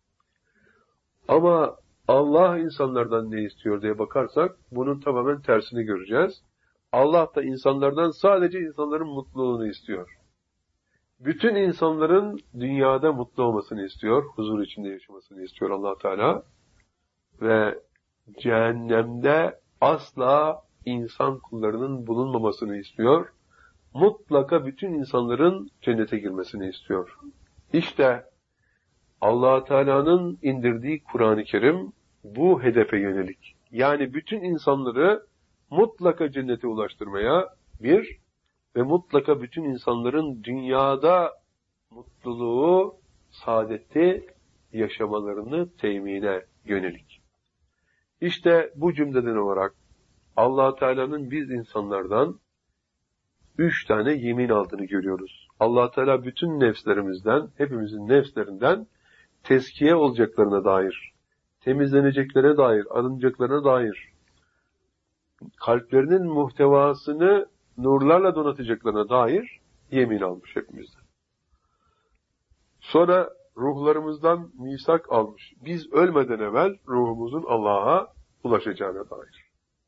Ama Allah insanlardan ne istiyor diye bakarsak bunun tamamen tersini göreceğiz. Allah da insanlardan sadece insanların mutluluğunu istiyor. Bütün insanların dünyada mutlu olmasını istiyor, huzur içinde yaşamasını istiyor Allah Teala. Ve cehennemde asla insan kullarının bulunmamasını istiyor. Mutlaka bütün insanların cennete girmesini istiyor. İşte Allah Teala'nın indirdiği Kur'an-ı Kerim bu hedefe yönelik. Yani bütün insanları mutlaka cennete ulaştırmaya bir ve mutlaka bütün insanların dünyada mutluluğu, saadeti yaşamalarını temine yönelik. İşte bu cümleden olarak Allah Teala'nın biz insanlardan üç tane yemin aldığını görüyoruz. Allah Teala bütün nefslerimizden, hepimizin nefslerinden tezkiye olacaklarına dair, temizleneceklerine dair, arınacaklarına dair, kalplerinin muhtevasını nurlarla donatacaklarına dair yemin almış hepimizden. Sonra ruhlarımızdan misak almış. Biz ölmeden evvel ruhumuzun Allah'a ulaşacağına dair.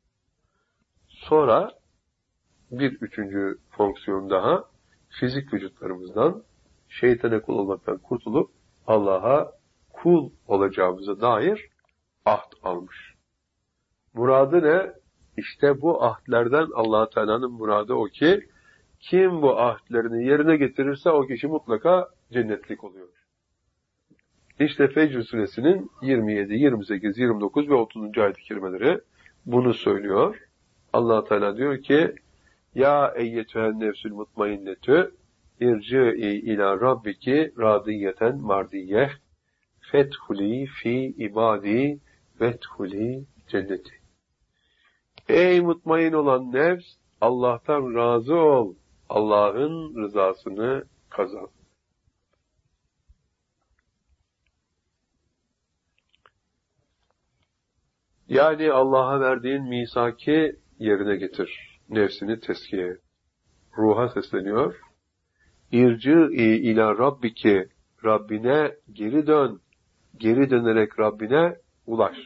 Sonra bir üçüncü fonksiyon daha, fizik vücutlarımızdan şeytana kul olmaktan kurtulup Allah'a kul olacağımıza dair ahd almış. Muradı ne? İşte bu ahdlerden Allah Teala'nın muradı o ki, kim bu ahdlerini yerine getirirse o kişi mutlaka cennetlik oluyor. İşte Fecr suresinin yirmi yedi, yirmi sekiz, yirmi dokuz ve otuzuncu ayet-i kerimeleri bunu söylüyor. Allah Teala diyor ki, ya eyyetühen nefsül mutmainnetü irci'i ila rabbiki radiyeten mardiyeh fethuli fi ibadi vethuli cenneti. Ey mutmain olan nefs, Allah'tan razı ol, Allah'ın rızasını kazan. Yani Allah'a verdiğin misaki yerine getir. Nefsini teskiye. Ruha sesleniyor. İrci'i ila rabbiki, Rabbine geri dön. Geri dönerek Rabbine ulaş.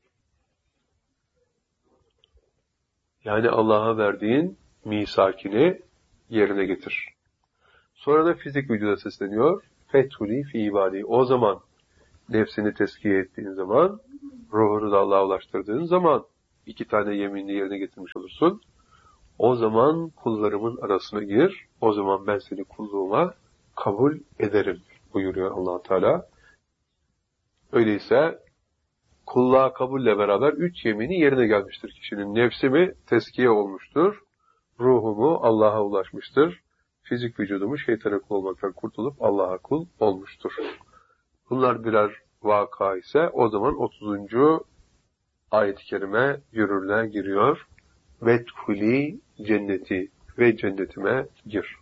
Yani Allah'a verdiğin misakini yerine getir. Sonra da fizik vücuda sesleniyor.
fethuli fi ibadi. O zaman nefsini tezkiye ettiğin zaman, ruhunu da Allah'a ulaştırdığın zaman iki tane yeminini yerine getirmiş olursun. O zaman kullarımın arasına gir. O zaman ben seni kulluğuma kabul ederim buyuruyor Allah Teala. Öyleyse kulluğa kabulle beraber üç yemini yerine gelmiştir kişinin. Nefsimi tezkiye olmuştur. Ruhumu Allah'a ulaşmıştır. Fizik vücudumu şeytana kul olmaktan kurtulup Allah'a kul olmuştur. Bunlar birer vaka ise o zaman otuzuncu ayet-i kerime yürürlüğe giriyor. Vedhuli cenneti ve cennetime gir.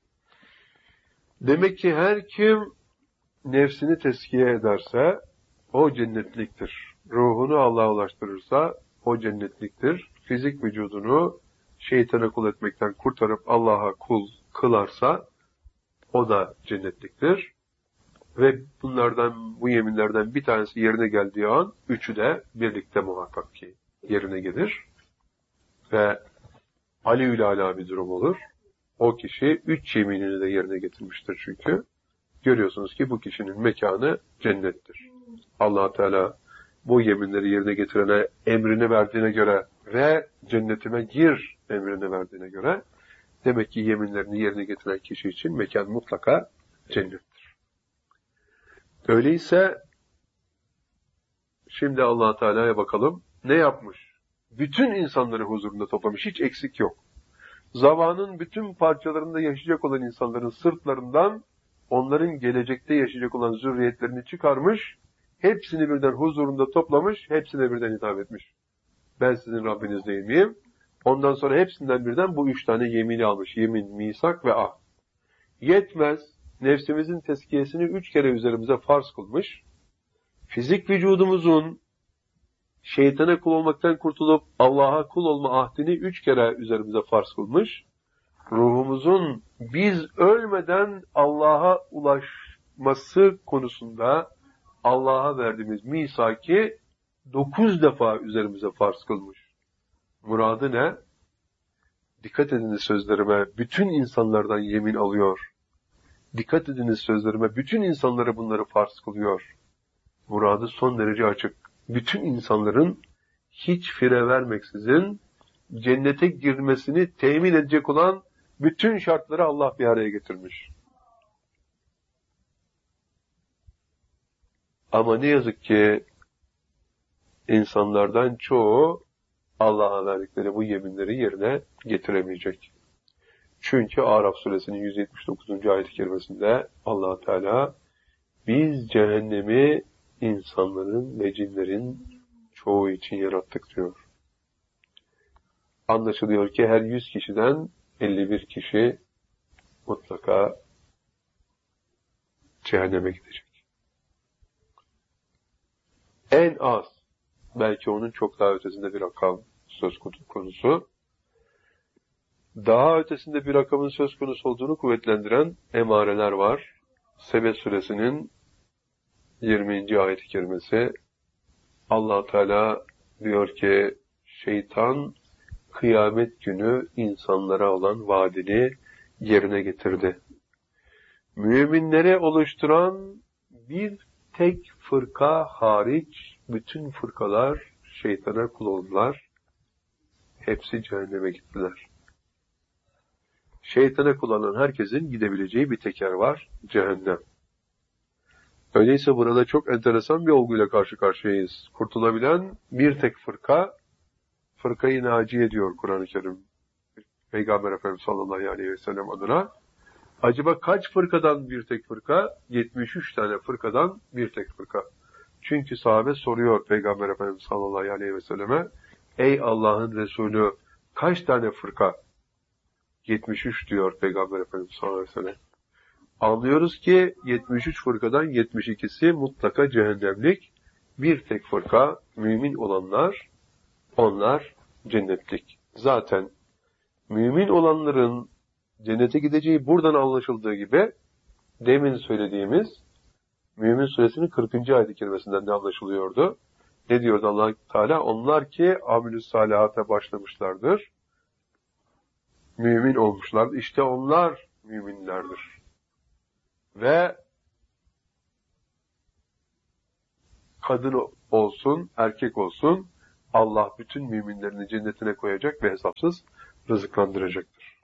Demek ki her kim nefsini tezkiye ederse o cennetliktir. Ruhunu Allah'a ulaştırırsa o cennetliktir. Fizik vücudunu şeytana kul etmekten kurtarıp Allah'a kul kılarsa o da cennetliktir. Ve bunlardan, bu yeminlerden bir tanesi yerine geldiği an üçü de birlikte muhakkak ki yerine gelir. Ve aliyül ala bir durum olur. O kişi üç yeminini de yerine getirmiştir çünkü. Görüyorsunuz ki bu kişinin mekanı cennettir. Allah Teala bu yeminleri yerine getirene emrini verdiğine göre ve cennetime gir emrini verdiğine göre demek ki yeminlerini yerine getiren kişi için mekan mutlaka cennettir. Öyleyse şimdi Allah Teala'ya bakalım. Ne yapmış? Bütün insanları huzurunda toplamış. Hiç eksik yok. Zamanın bütün parçalarında yaşayacak olan insanların sırtlarından onların gelecekte yaşayacak olan zürriyetlerini çıkarmış. Hepsini birden huzurunda toplamış. Hepsine birden hitap etmiş. Ben sizin Rabbiniz değil miyim? Ondan sonra hepsinden birden bu üç tane yemini almış. Yemin, misak ve ahd. Yetmez. Nefsimizin tezkiyesini üç kere üzerimize farz kılmış. Fizik vücudumuzun şeytana kul olmaktan kurtulup Allah'a kul olma ahdini üç kere üzerimize farz kılmış. Ruhumuzun biz ölmeden Allah'a ulaşması konusunda Allah'a verdiğimiz misaki dokuz defa üzerimize farz kılmış. Muradı ne? Dikkat ediniz sözlerime, bütün insanlardan yemin alıyor. Dikkat ediniz sözlerime, bütün insanlara bunları farz kılıyor. Muradı son derece açık. Bütün insanların hiç fire vermeksizin cennete girmesini temin edecek olan bütün şartları Allah bir araya getirmiş. Ama ne yazık ki insanlardan çoğu Allah'a verdikleri bu yeminleri yerine getiremeyecek. Çünkü Araf suresinin yüz yetmiş dokuzuncu ayet-i kerimesinde Allah Teala biz cehennemi insanların ve cinlerin çoğu için yarattık diyor. Anlaşılıyor ki her yüz kişiden elli bir kişi mutlaka cehenneme gidecek. En az, belki onun çok daha ötesinde bir rakam söz konusu. Daha ötesinde bir rakamın söz konusu olduğunu kuvvetlendiren emareler var. Sebe suresinin yirminci ayet-i kerimesi Allah Teala diyor ki şeytan kıyamet günü insanlara olan vaadini yerine getirdi. Müminleri oluşturan bir tek fırka hariç bütün fırkalar şeytana kul oldular. Hepsi cehenneme gittiler. Şeytana kul olan herkesin gidebileceği bir teker var, cehennem. Öyleyse burada çok enteresan bir olguyla karşı karşıyayız. Kurtulabilen bir tek fırka, fırkayı naciye diyor Kur'an-ı Kerim. Peygamber Efendimiz sallallahu aleyhi ve sellem adına. Acaba kaç fırkadan bir tek fırka? yetmiş üç tane fırkadan bir tek fırka. Çünkü sahabe soruyor Peygamber Efendimiz sallallahu aleyhi ve selleme, ey Allah'ın Resulü kaç tane fırka? yetmiş üç diyor Peygamber Efendimiz sallallahu aleyhi ve sellem. Anlıyoruz ki yetmiş üç fırkadan yetmiş ikisi mutlaka cehennemlik. Bir tek fırka mümin olanlar, onlar cennetlik. Zaten mümin olanların cennete gideceği buradan anlaşıldığı gibi demin söylediğimiz Mümin Suresinin kırkıncı ayet-i kerimesinden de anlaşılıyordu. Ne diyordu Allah Teala? Onlar ki amel-ü salihata başlamışlardır. Mümin olmuşlardır. İşte onlar müminlerdir. Ve kadın olsun, erkek olsun, Allah bütün müminlerini cennetine koyacak ve hesapsız rızıklandıracaktır.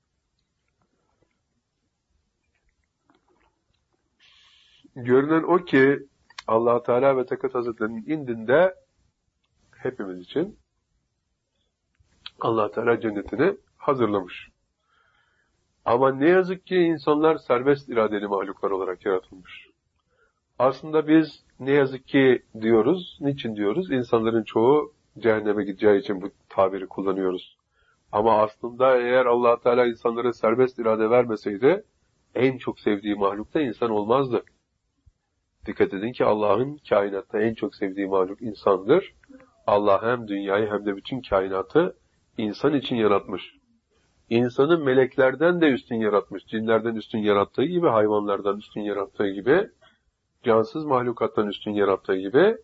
Görünen o ki Allah Teala ve Tekaddes Hazretleri'nin indinde hepimiz için Allah Teala cennetini hazırlamış. Ama ne yazık ki insanlar serbest iradeli mahluklar olarak yaratılmış. Aslında biz ne yazık ki diyoruz, niçin diyoruz? İnsanların çoğu cehenneme gideceği için bu tabiri kullanıyoruz. Ama aslında eğer Allah Teala insanlara serbest irade vermeseydi, en çok sevdiği mahluk da insan olmazdı. Dikkat edin ki Allah'ın kainatta en çok sevdiği mahluk insandır. Allah hem dünyayı hem de bütün kainatı insan için yaratmış. İnsanı meleklerden de üstün yaratmış. Cinlerden üstün yarattığı gibi, hayvanlardan üstün yarattığı gibi, cansız mahlukattan üstün yarattığı gibi,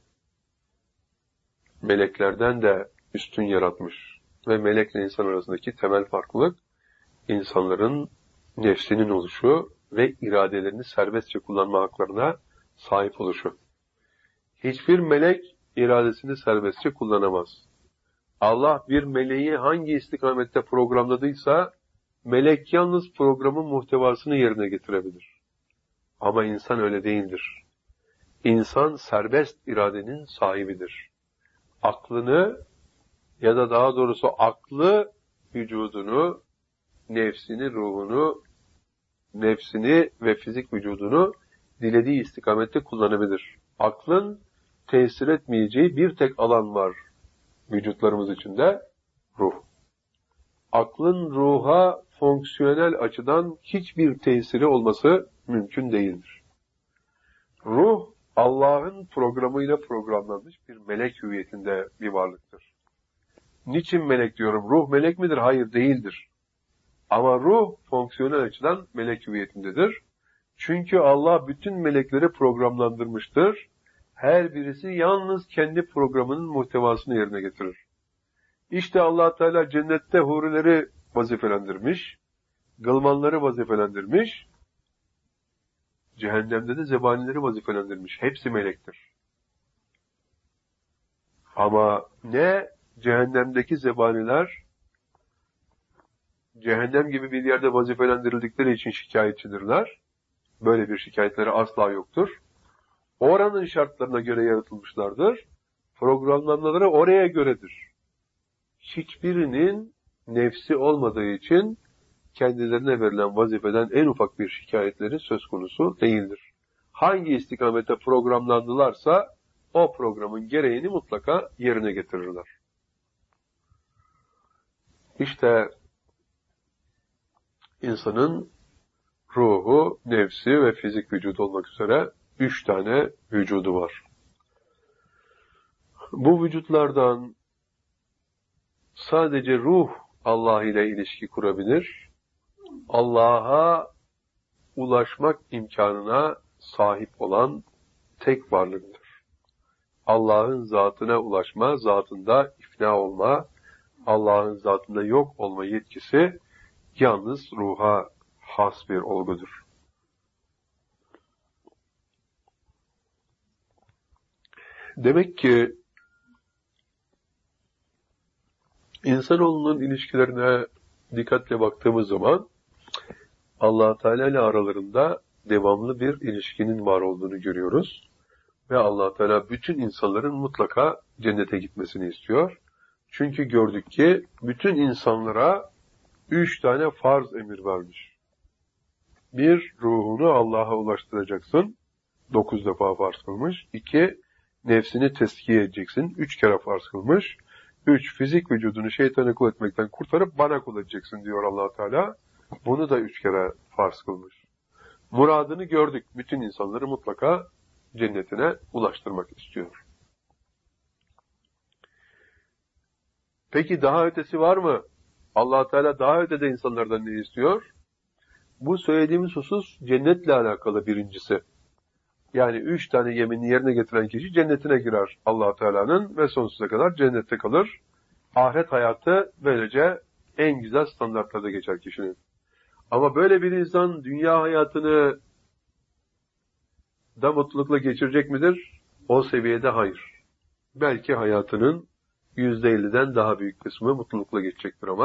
meleklerden de üstün yaratmış. Ve melekle insan arasındaki temel farklılık, insanların nefsinin oluşu ve iradelerini serbestçe kullanma haklarına sahip oluşu. Hiçbir melek iradesini serbestçe kullanamaz. Allah bir meleği hangi istikamette programladıysa, melek yalnız programın muhtevasını yerine getirebilir. Ama insan öyle değildir. İnsan serbest iradenin sahibidir. Aklını ya da daha doğrusu aklı, vücudunu, nefsini, ruhunu, nefsini ve fizik vücudunu dilediği istikamette kullanabilir. Aklın tesir etmeyeceği bir tek alan var vücutlarımız içinde, ruh. Aklın ruha fonksiyonel açıdan hiçbir tesiri olması mümkün değildir. Ruh, Allah'ın programıyla programlanmış bir melek hüviyetinde bir varlıktır. Niçin melek diyorum? Ruh melek midir? Hayır, değildir. Ama ruh fonksiyonel açıdan melek hüviyetindedir. Çünkü Allah bütün melekleri programlandırmıştır. Her birisi yalnız kendi programının muhtevasını yerine getirir. İşte Allah Teala cennette hurileri vazifelendirmiş, gılmanları vazifelendirmiş, cehennemde de zebanileri vazifelendirmiş. Hepsi melektir. Ama ne cehennemdeki zebaniler, cehennem gibi bir yerde vazifelendirildikleri için şikayetçidirler. Böyle bir şikayetleri asla yoktur. Oranın şartlarına göre yaratılmışlardır. Programlanmaları oraya göredir. Hiçbirinin nefsi olmadığı için kendilerine verilen vazifeden en ufak bir şikayetleri söz konusu değildir. Hangi istikamete programlandılarsa o programın gereğini mutlaka yerine getirirler. İşte insanın ruhu, nefsi ve fizik vücudu olmak üzere üç tane vücudu var. Bu vücutlardan sadece ruh Allah ile ilişki kurabilir, Allah'a ulaşmak imkanına sahip olan tek varlıktır. Allah'ın zatına ulaşma, zatında ifna olma, Allah'ın zatında yok olma yetkisi yalnız ruha has bir olgudur. Demek ki insanoğlunun ilişkilerine dikkatle baktığımız zaman Allah Teala ile aralarında devamlı bir ilişkinin var olduğunu görüyoruz. Ve Allah Teala bütün insanların mutlaka cennete gitmesini istiyor. Çünkü gördük ki bütün insanlara üç tane farz emir vermiş. Bir, ruhunu Allah'a ulaştıracaksın. Dokuz defa farz kılmış. İki, nefsini teskiye edeceksin. Üç kere farz kılmış. Üç, fizik vücudunu şeytana kul etmekten kurtarıp bana kul edeceksin diyor Allah Teala. Bunu da üç kere farz kılmış. Muradını gördük. Bütün insanları mutlaka cennetine ulaştırmak istiyor. Peki daha ötesi var mı? Allah Teala daha ötede insanlardan ne istiyor? Bu söylediğimiz husus cennetle alakalı birincisi. Yani üç tane yemini yerine getiren kişi cennetine girer Allah Teala'nın ve sonsuza kadar cennette kalır. Ahiret hayatı böylece en güzel standartlarda geçer kişinin. Ama böyle bir insan dünya hayatını da mutlulukla geçirecek midir? O seviyede hayır. Belki hayatının yüzde elliden daha büyük kısmı mutlulukla geçecektir ama